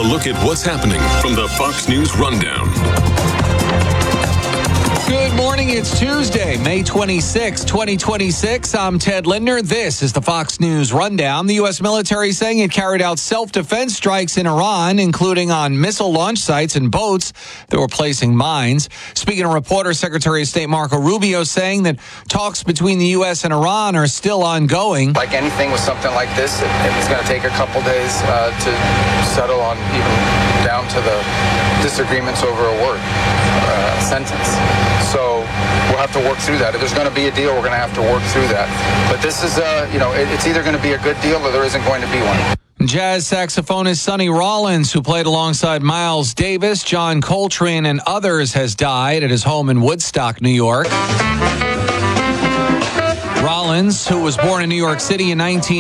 look at what's happening from the Fox News Rundown. Good morning. It's Tuesday, May 26, 2026. I'm Ted Lindner. This is the Fox News Rundown. The U.S. military saying it carried out self-defense strikes in Iran, including on missile launch sites and boats that were placing mines. Speaking to reporters, Secretary of State Marco Rubio saying that talks between the U.S. and Iran are still ongoing. Like anything with something like this, it's going to take a couple days to settle on, even down to the disagreements over a word, sentence. So we'll have to work through that. If there's going to be a deal, we're going to have to work through that. But this is, it's either going to be a good deal or there isn't going to be one. Jazz saxophonist Sonny Rollins, who played alongside Miles Davis, John Coltrane, and others, has died at his home in Woodstock, New York. Rollins, who was born in New York City in